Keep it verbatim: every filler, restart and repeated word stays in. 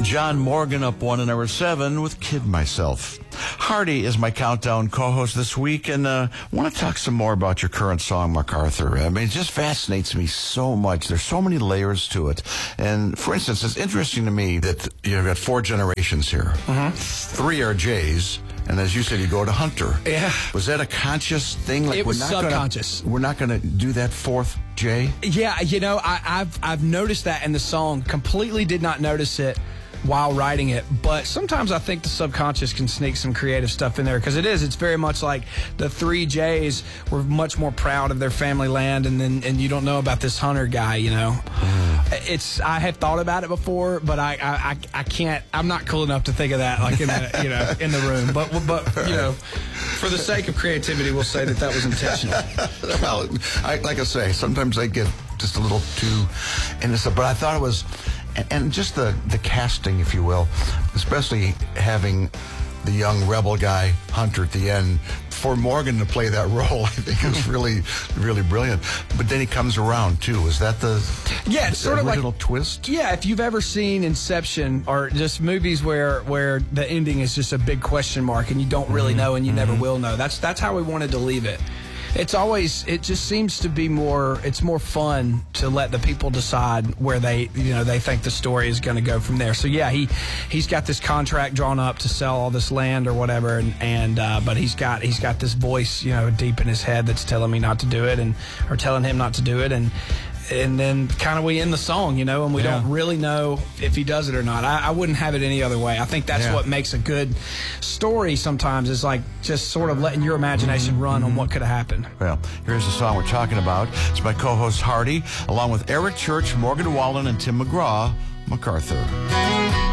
John Morgan up one and number seven with Kid Myself. Hardy is my countdown co-host this week, and uh, I want to talk some more about your current song, MacArthur. I mean, it just fascinates me so much. There's so many layers to it. And, for instance, it's interesting to me that you've got four generations here. Mm-hmm. Three are Jays. And as you said, you go to Hunter. Yeah. Was that a conscious thing? Like it was we're not subconscious. Gonna, we're not going to do that fourth J? Yeah, you know, I, I've I've noticed that in the song. Completely did not notice it while writing it, but sometimes I think the subconscious can sneak some creative stuff in there, because it is, it's very much like the three Jays were much more proud of their family land, and then and you don't know about this Hunter guy, you know. Mm. It's I have thought about it before, but I, I I can't. I'm not cool enough to think of that like in the you know in the room. But but you know, for the sake of creativity, we'll say that that was intentional. Well, I, like I say, sometimes I get just a little too innocent, but I thought it was. And just the, the casting, if you will, especially having the young rebel guy, Hunter, at the end, for Morgan to play that role, I think is really, really brilliant. But then he comes around, too. Is that the, yeah, it's the sort original of like, twist? Yeah, if you've ever seen Inception or just movies where, where the ending is just a big question mark and you don't really mm-hmm. know and you mm-hmm. never will know, that's that's how we wanted to leave it. It's always, it just seems to be more, it's more fun to let the people decide where they, you know, they think the story is going to go from there. So yeah, he, he's got this contract drawn up to sell all this land or whatever. And, and, uh, but he's got, he's got this voice, you know, deep in his head that's telling me not to do it and, or telling him not to do it. And, and then kind of we end the song, you know, and we yeah. don't really know if he does it or not. I, I wouldn't have it any other way. I think that's yeah. what makes a good story sometimes, is like just sort of letting your imagination run mm-hmm. on what could have happened. Well, here's the song we're talking about. It's my co-host Hardy, along with Eric Church, Morgan Wallen, and Tim McGraw, MacArthur.